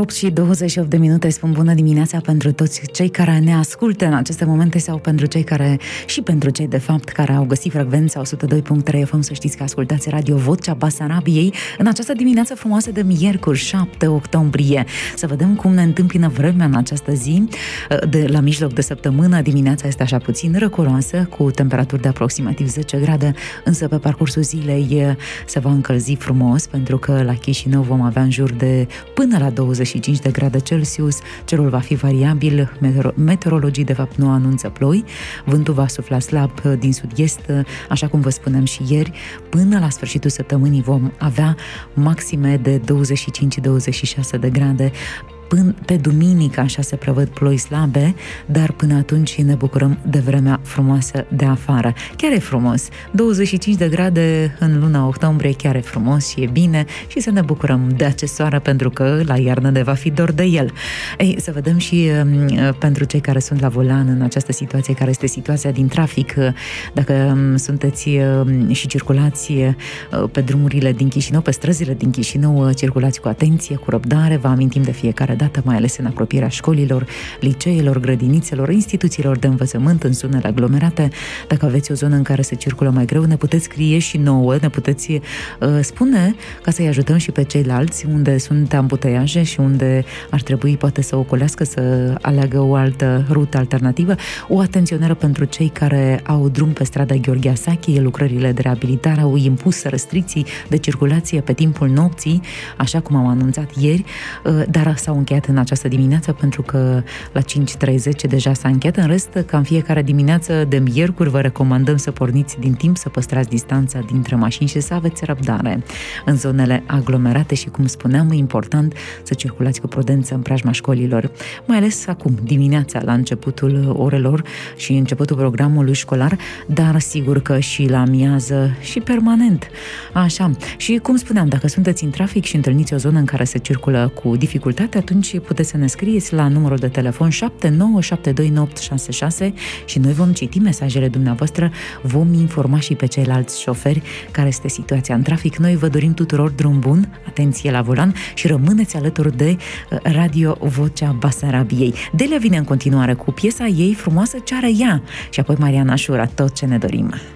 8 și 28 de minute, spun bună dimineața pentru toți cei care ne ascultă în aceste momente sau pentru cei care, și pentru cei de fapt care au găsit frecvența 102.3 FM. Să știți că ascultați Radio Vocea Basarabiei în această dimineață frumoasă de miercuri 7 octombrie. Să vedem cum ne întâmpină vremea în această zi. De la mijloc de săptămână, dimineața este așa puțin răcoroasă, cu temperaturi de aproximativ 10 grade, însă pe parcursul zilei se va încălzi frumos, pentru că la Chișinău vom avea în jur de până la 25 de grade Celsius, cerul va fi variabil, meteorologii de fapt nu anunță ploi, vântul va sufla slab din sud-est, așa cum vă spuneam și ieri, până la sfârșitul săptămânii vom avea maxime de 25-26 de grade. Până pe duminică așa se prevăd ploi slabe, dar până atunci ne bucurăm de vremea frumoasă de afară. Chiar e frumos, 25 de grade în luna octombrie, chiar e frumos și e bine și să ne bucurăm de acest soare, pentru că la iarnă ne va fi dor de el. Ei, să vedem și pentru cei care sunt la volan în această situație, care este situația din trafic, dacă sunteți și circulați pe drumurile din Chișinău, pe străzile din Chișinău, circulați cu atenție, cu răbdare, vă amintim de fiecare dată, mai ales în apropierea școlilor, liceelor, grădinițelor, instituțiilor de învățământ în zonele aglomerate. Dacă aveți o zonă în care se circulă mai greu, ne puteți scrie și nouă, ne puteți spune, ca să-i ajutăm și pe ceilalți, unde sunt ambuteiaje și unde ar trebui poate să ocolească, să aleagă o altă rută alternativă. O atenționare pentru cei care au drum pe strada Gheorghe Asache. Lucrările de reabilitare au impus restricții de circulație pe timpul nopții, așa cum am anunțat ieri, dar s-au încheiat în această dimineață, pentru că la 5:30 deja s-a încheiat. În rest, ca în fiecare dimineață de miercuri, vă recomandăm să porniți din timp, să păstrați distanța dintre mașini și să aveți răbdare în zonele aglomerate și, cum spuneam, e important să circulați cu prudență în preajma școlilor, mai ales acum, dimineața, la începutul orelor și începutul programului școlar, dar sigur că și la amiază și permanent. Așa. Și, cum spuneam, dacă sunteți în trafic și întâlniți o zonă în care se circulă cu dificultate, atunci puteți să ne scrieți la numărul de telefon 7972966 și noi vom citi mesajele dumneavoastră, vom informa și pe ceilalți șoferi care este situația în trafic. Noi vă dorim tuturor drum bun, atenție la volan și rămâneți alături de Radio Vocea Basarabiei. Delia vine în continuare cu piesa ei frumoasă Ce are ea și apoi Mariana Șura, Tot ce ne dorim.